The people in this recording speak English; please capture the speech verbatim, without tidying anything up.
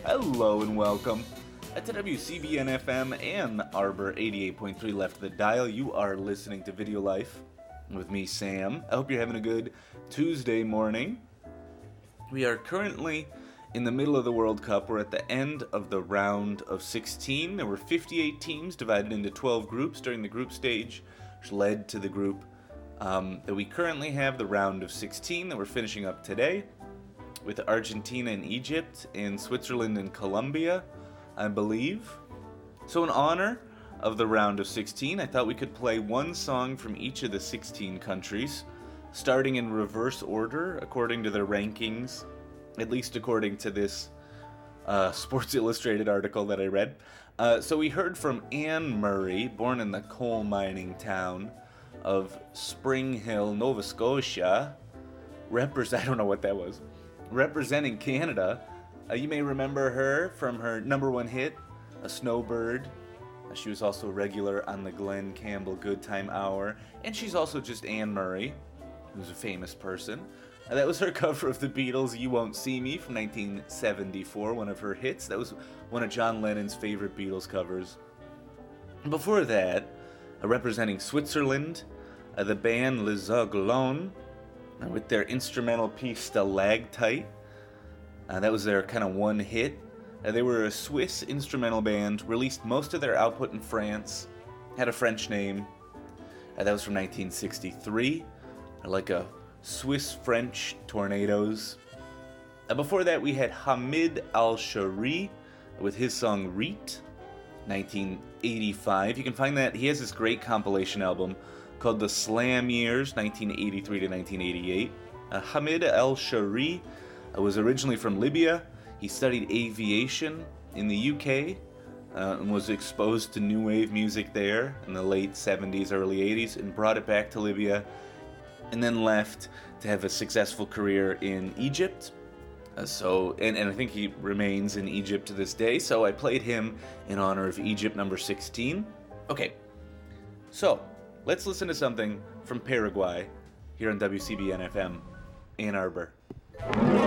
Hello and welcome to W C B N F M and Arbor eighty-eight point three left of the dial. You are listening to Video Life with me, Sam. I hope you're having a good Tuesday morning. We are currently in the middle of the World Cup. We're at the end of the round of sixteen. There were fifty-eight teams divided into twelve groups during the group stage, which led to the group um, that we currently have, the round of sixteen that we're finishing up today, with Argentina and Egypt and Switzerland and Colombia, I believe. So in honor of the round of sixteen, I thought we could play one song from each of the sixteen countries, starting in reverse order according to their rankings, at least according to this uh, Sports Illustrated article that I read. Uh, so we heard from Anne Murray, born in the coal mining town of Spring Hill, Nova Scotia. Repres- I don't know what that was. Representing Canada. Uh, you may remember her from her number one hit, A Snowbird. Uh, she was also a regular on the Glenn Campbell Good Time Hour. And she's also just Anne Murray, who's a famous person. Uh, that was her cover of the Beatles' You Won't See Me from nineteen seventy-four, one of her hits. That was one of John Lennon's favorite Beatles covers. Before that, uh, representing Switzerland, uh, the band Les Aiglons, uh, with their instrumental piece Stalactite. Uh, that was their kind of one hit. Uh, they were a Swiss instrumental band, released most of their output in France, had a French name. Uh, that was from nineteen sixty-three, uh, like a Swiss-French Tornadoes. Uh, before that, we had Hamid Al-Shari with his song Reet, nineteen eighty-five. You can find that, he has this great compilation album called The Slam Years, nineteen eighty-three to nineteen eighty-eight. Uh, Hamid Al-Shari uh, was originally from Libya. He studied aviation in the U K uh, and was exposed to new wave music there in the late seventies, early eighties, and brought it back to Libya, and then left to have a successful career in Egypt. Uh, so, and, and I think he remains in Egypt to this day, so I played him in honor of Egypt number sixteen. Okay, so let's listen to something from Paraguay here on W C B N F M, Ann Arbor.